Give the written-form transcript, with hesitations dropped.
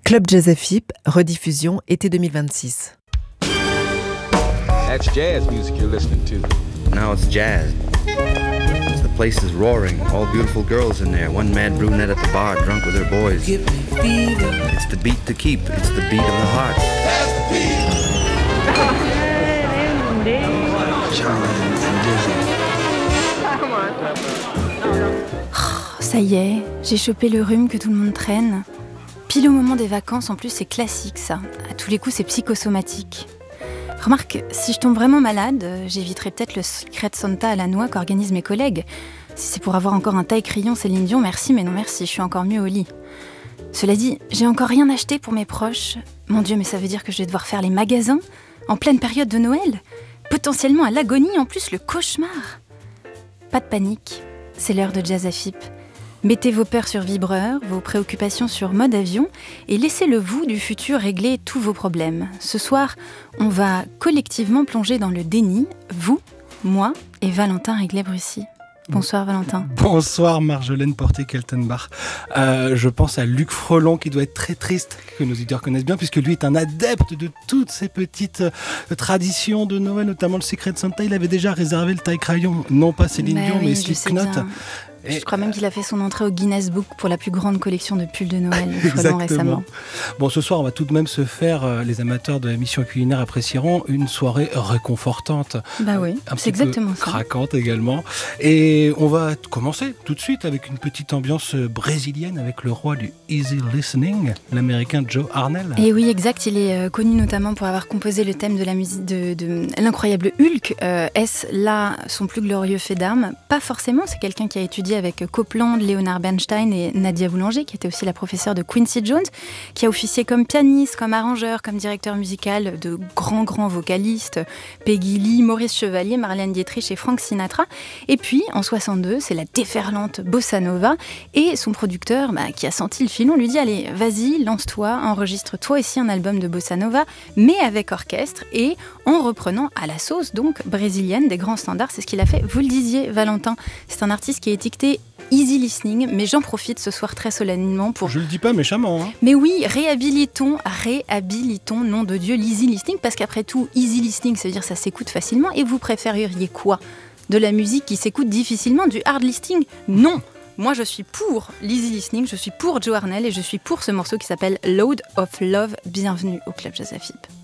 Club Jazz FIP, rediffusion été 2026. That's jazz music you're listening to. Now it's jazz. The place is roaring, all beautiful girls in there, one mad brunette at the bar, drunk with her boys. It's the beat to keep, it's the beat of the heart. Ça y est, j'ai chopé le rhume que tout le monde traîne. Pile au moment des vacances, en plus c'est classique ça. À tous les coups c'est psychosomatique. Remarque, si je tombe vraiment malade, j'éviterai peut-être le Secret Santa à la noix qu'organisent mes collègues. Si c'est pour avoir encore un taille-crayon Céline Dion, merci mais non merci, je suis encore mieux au lit. Cela dit, j'ai encore rien acheté pour mes proches. Mon Dieu, mais ça veut dire que je vais devoir faire les magasins en pleine période de Noël. Potentiellement à l'agonie, en plus le cauchemar. Pas de panique, c'est l'heure de Jazz FIP. Mettez vos peurs sur vibreur, vos préoccupations sur mode avion et laissez le vous du futur régler tous vos problèmes. Ce soir, on va collectivement plonger dans le déni, vous, moi et Valentin Réglet-Brussy. Bonsoir Valentin. Bonsoir Marjolaine Porté-Keltenbach. Je pense à Luc Frelon qui doit être très triste, que nos auditeurs connaissent bien, puisque lui est un adepte de toutes ces petites traditions de Noël, notamment le Secret Santa. Il avait déjà réservé le taille-crayon, non pas Céline Dion, mais Slipknot. Je crois même qu'il a fait son entrée au Guinness Book pour la plus grande collection de pulls de Noël, Frelon récemment. Bon, ce soir, on va tout de même se faire, les amateurs de l'émission culinaire apprécieront, une soirée réconfortante. Bah oui, c'est exactement ça. Craquante également. Et on va commencer tout de suite avec une petite ambiance brésilienne avec le roi du easy listening, l'américain Joe Arnell. Et oui, exact. Il est connu notamment pour avoir composé le thème de la musique de l'incroyable Hulk. Est-ce là son plus glorieux fait d'armes ? Pas forcément. C'est quelqu'un qui a étudié avec Copland, Leonard Bernstein et Nadia Boulanger, qui était aussi la professeure de Quincy Jones, qui a officié comme pianiste, comme arrangeur, comme directeur musical de grands vocalistes, Peggy Lee, Maurice Chevalier, Marlène Dietrich et Frank Sinatra. Et puis, en 62, c'est la déferlante bossa nova, et son producteur, qui a senti le filon, lui dit « Allez, vas-y, lance-toi, enregistre toi aussi un album de bossa nova, mais avec orchestre, et en reprenant à la sauce, donc, brésilienne, des grands standards. » C'est ce qu'il a fait. Vous le disiez, Valentin, c'est un artiste qui est étiqueté easy listening, mais j'en profite ce soir très solennellement pour... Je le dis pas méchamment. Hein. Mais oui, réhabilitons, nom de Dieu, l'easy listening, parce qu'après tout, easy listening, ça veut dire ça s'écoute facilement, et vous préféreriez quoi ? De la musique qui s'écoute difficilement, du hard listening ? Non ! Moi, je suis pour l'easy listening, je suis pour Joe Arnell, et je suis pour ce morceau qui s'appelle Load of Love. Bienvenue au Club Jazz FIP.